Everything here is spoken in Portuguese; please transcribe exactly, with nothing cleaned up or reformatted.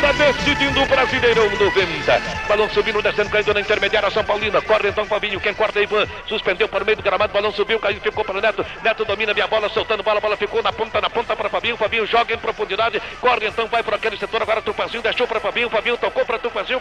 Está decidindo o Brasileirão noventa. Balão subindo, descendo, caindo na intermediária São Paulina. Corre então Fabinho, quem corta Ivan. Suspendeu por meio do gramado, balão subiu, caiu, ficou para o Neto. Neto domina minha bola, soltando bola, bola ficou na ponta, na ponta para Fabinho. Fabinho joga em profundidade, corre então, vai para aquele setor. Agora Tupanzinho deixou para Fabinho. Fabinho tocou para Tupanzinho.